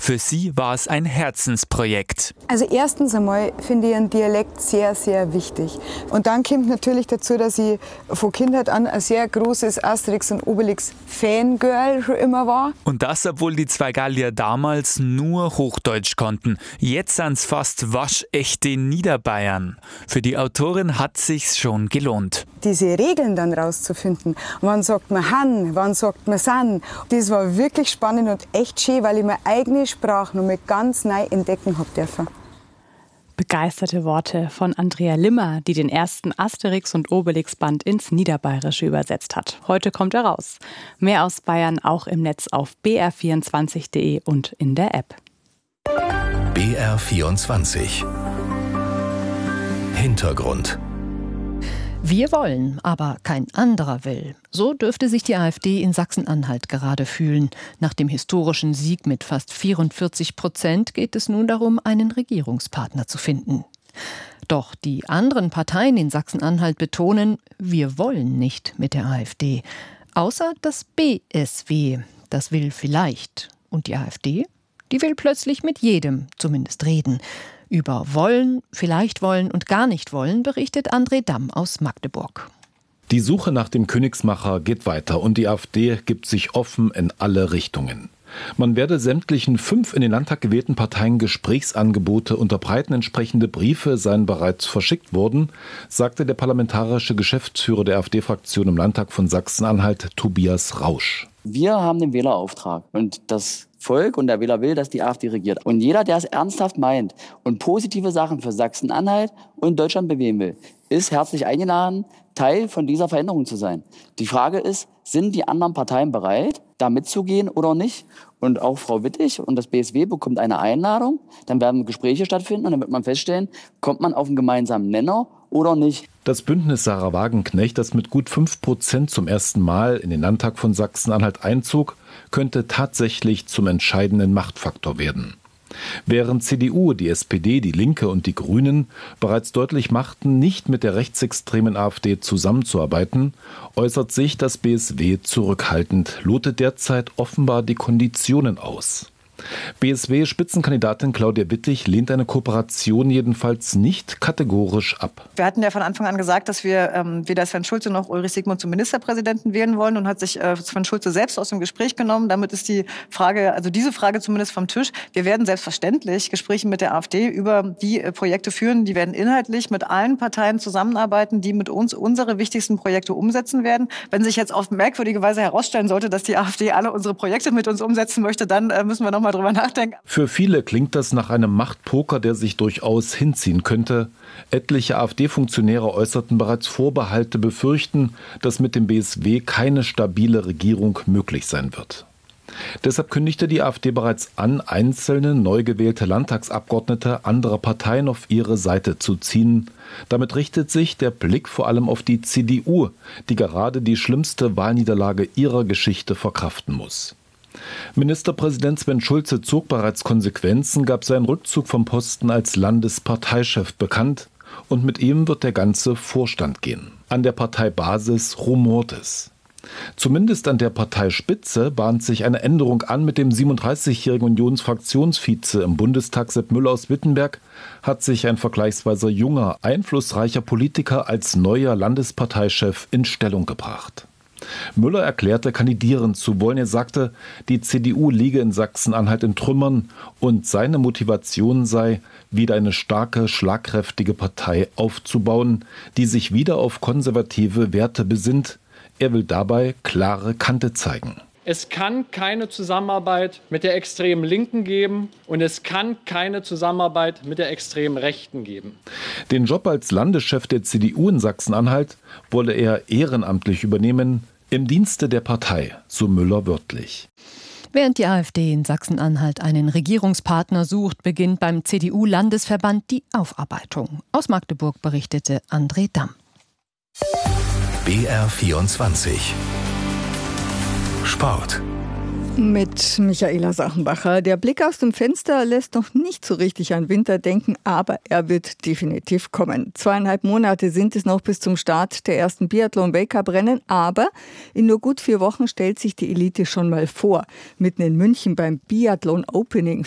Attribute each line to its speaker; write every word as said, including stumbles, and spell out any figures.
Speaker 1: Für sie war es ein Herzensprojekt.
Speaker 2: Also erstens einmal finde ich einen Dialekt sehr, sehr wichtig. Und dann kommt natürlich dazu, dass ich von Kindheit an ein sehr großes Asterix- und Obelix-Fangirl schon immer war.
Speaker 1: Und das, obwohl die zwei Gallier damals nur Hochdeutsch konnten. Jetzt sind's fast waschechte Niederbayern. Für die Autorin hat sich's schon gelohnt.
Speaker 2: Diese Regeln dann rauszufinden, wann sagt man Han, wann sagt man San, das war wirklich spannend und echt schön, weil ich meine eigene Sprache noch mal ganz neu entdecken habe dürfen.
Speaker 3: Begeisterte Worte von Andrea Limmer, die den ersten Asterix- und Obelix-Band ins Niederbayerische übersetzt hat. Heute kommt er raus. Mehr aus Bayern auch im Netz auf b r vierundzwanzig punkt d e und in der App.
Speaker 4: B R vierundzwanzig Hintergrund.
Speaker 5: Wir wollen, aber kein anderer will. So dürfte sich die AfD in Sachsen-Anhalt gerade fühlen. Nach dem historischen Sieg mit fast vierundvierzig Prozent geht es nun darum, einen Regierungspartner zu finden. Doch die anderen Parteien in Sachsen-Anhalt betonen, wir wollen nicht mit der AfD. Außer das B S W, das will vielleicht. Und die AfD? Die will plötzlich mit jedem zumindest reden. Über Wollen, vielleicht wollen und gar nicht wollen berichtet André Damm aus Magdeburg.
Speaker 6: Die Suche nach dem Königsmacher geht weiter und die AfD gibt sich offen in alle Richtungen. Man werde sämtlichen fünf in den Landtag gewählten Parteien Gesprächsangebote unterbreiten. Entsprechende Briefe seien bereits verschickt worden, sagte der parlamentarische Geschäftsführer der AfD-Fraktion im Landtag von Sachsen-Anhalt, Tobias Rausch.
Speaker 7: Wir haben den Wählerauftrag und das Volk und der Wähler will, dass die AfD regiert. Und jeder, der es ernsthaft meint und positive Sachen für Sachsen-Anhalt und Deutschland bewegen will, ist herzlich eingeladen, Teil von dieser Veränderung zu sein. Die Frage ist, sind die anderen Parteien bereit, da mitzugehen oder nicht? Und auch Frau Wittig und das B S W bekommt eine Einladung, dann werden Gespräche stattfinden und dann wird man feststellen, kommt man auf einen gemeinsamen Nenner oder nicht.
Speaker 6: Das Bündnis Sarah Wagenknecht, das mit gut fünf Prozent zum ersten Mal in den Landtag von Sachsen-Anhalt einzog, könnte tatsächlich zum entscheidenden Machtfaktor werden. Während C D U, die S P D, die Linke und die Grünen bereits deutlich machten, nicht mit der rechtsextremen AfD zusammenzuarbeiten, äußert sich das B S W zurückhaltend, lotet derzeit offenbar die Konditionen aus. B S W-Spitzenkandidatin Claudia Wittig lehnt eine Kooperation jedenfalls nicht kategorisch ab.
Speaker 8: Wir hatten ja von Anfang an gesagt, dass wir ähm, weder Sven Schulze noch Ulrich Sigmund zum Ministerpräsidenten wählen wollen und hat sich äh, Sven Schulze selbst aus dem Gespräch genommen. Damit ist die Frage, also diese Frage zumindest vom Tisch. Wir werden selbstverständlich Gespräche mit der AfD über die äh, Projekte führen. Die werden inhaltlich mit allen Parteien zusammenarbeiten, die mit uns unsere wichtigsten Projekte umsetzen werden. Wenn sich jetzt auf merkwürdige Weise herausstellen sollte, dass die AfD alle unsere Projekte mit uns umsetzen möchte, dann äh, müssen wir noch mal drüber nachdenken.
Speaker 6: Für viele klingt das nach einem Machtpoker, der sich durchaus hinziehen könnte. Etliche AfD-Funktionäre äußerten bereits Vorbehalte, befürchten, dass mit dem B S W keine stabile Regierung möglich sein wird. Deshalb kündigte die AfD bereits an, einzelne neu gewählte Landtagsabgeordnete anderer Parteien auf ihre Seite zu ziehen. Damit richtet sich der Blick vor allem auf die C D U, die gerade die schlimmste Wahlniederlage ihrer Geschichte verkraften muss. Ministerpräsident Sven Schulze zog bereits Konsequenzen, gab seinen Rückzug vom Posten als Landesparteichef bekannt und mit ihm wird der ganze Vorstand gehen. An der Parteibasis rumort es. Zumindest an der Parteispitze bahnt sich eine Änderung an. Mit dem siebenunddreißigjährigen Unionsfraktionsvize im Bundestag Sepp Müller aus Wittenberg hat sich ein vergleichsweise junger, einflussreicher Politiker als neuer Landesparteichef in Stellung gebracht. Müller erklärte, kandidieren zu wollen. Er sagte, die C D U liege in Sachsen-Anhalt in Trümmern und seine Motivation sei, wieder eine starke, schlagkräftige Partei aufzubauen, die sich wieder auf konservative Werte besinnt. Er will dabei klare Kante zeigen.
Speaker 9: Es kann keine Zusammenarbeit mit der extremen Linken geben und es kann keine Zusammenarbeit mit der extremen Rechten geben.
Speaker 6: Den Job als Landeschef der C D U in Sachsen-Anhalt wolle er ehrenamtlich übernehmen, im Dienste der Partei, so Müller wörtlich.
Speaker 5: Während die AfD in Sachsen-Anhalt einen Regierungspartner sucht, beginnt beim C D U-Landesverband die Aufarbeitung. Aus Magdeburg berichtete André Damm.
Speaker 4: B R vierundzwanzig Sport.
Speaker 10: Mit Michaela Sachenbacher. Der Blick aus dem Fenster lässt noch nicht so richtig an Winter denken, aber er wird definitiv kommen. Zweieinhalb Monate sind es noch bis zum Start der ersten Biathlon-Weltcup-Rennen, aber in nur gut vier Wochen stellt sich die Elite schon mal vor. Mitten in München beim Biathlon-Opening